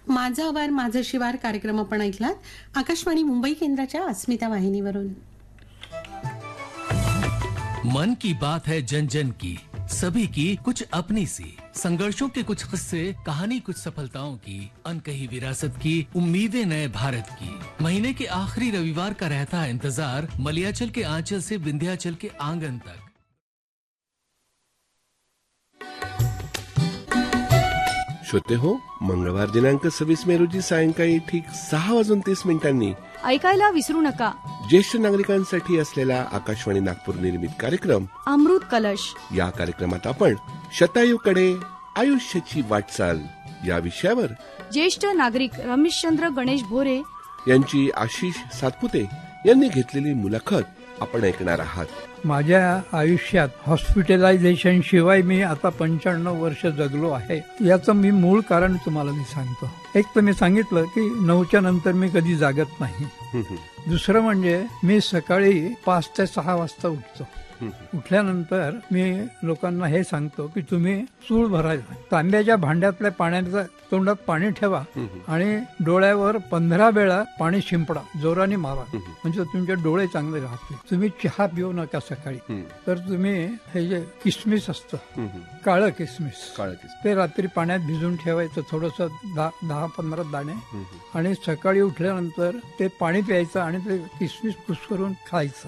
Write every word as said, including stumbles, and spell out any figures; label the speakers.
Speaker 1: माझा आवार माझं शिवार कार्यक्रम आपण ऐकलात आकाशवाणी मुंबई केंद्राच्या अस्मिता वाहिनीवरून.
Speaker 2: मन की बात है जन जन की, सभी की कुछ अपनी सी, संघर्षों के कुछ किस्से, कहानी कुछ सफलताओं की, अनकही विरासत की, उम्मीदें नए भारत की. महीने के आखिरी रविवार का रहता है इंतजार, मलयाचल के आंचल से विंध्याचल के आंगन तक.
Speaker 3: श्रोते हो, मंगळवार दिनांक सव्वीस मे रोजी सायंकाळी ठीक सहा वाजून तीस मिनिटांनी
Speaker 4: ऐकायला विसरू नका
Speaker 3: ज्येष्ठ नागरिकांसाठी असलेला आकाशवाणी नागपूर निर्मित कार्यक्रम
Speaker 4: अमृत कलश.
Speaker 3: या कार्यक्रमात आपण शतायूकडे आयुष्याची वाटचाल या विषयावर
Speaker 4: ज्येष्ठ नागरिक रमेशचंद्र गणेश भोरे
Speaker 3: यांची आशिष सातपुते यांनी घेतलेली मुलाखत आपण ऐकणार आहात.
Speaker 5: माझ्या आयुष्यात हॉस्पिटलायझेशन शिवाय मी आता पंच्याण्णव वर्ष जगलो आहे. याचं मी मूळ कारण तुम्हाला मी सांगतो. एक तर मी सांगितलं की नऊच्या नंतर मी कधी जागत नाही. दुसरं म्हणजे मी सकाळी पाच ते सहा वाजता उठतो. उठल्यानंतर मी लोकांना हे सांगतो की तुम्ही चूळ भरायचा, तांब्याच्या भांड्यातल्या पाण्याचं तोंडात पाणी ठेवा आणि डोळ्यावर पंधरा वेळा पाणी शिंपडा, जोराने मारा, म्हणजे तुमचे डोळे चांगले राहतील. तुम्ही चहा पिऊ नका सकाळी. तर तुम्ही हे जे किसमिस असतं, काळं किसमिस, ते रात्री पाण्यात भिजून ठेवायचं थोडस, दहा पंधरा दाणे, आणि सकाळी उठल्यानंतर ते पाणी प्यायचं आणि ते किसमिस कुस्करून खायचं.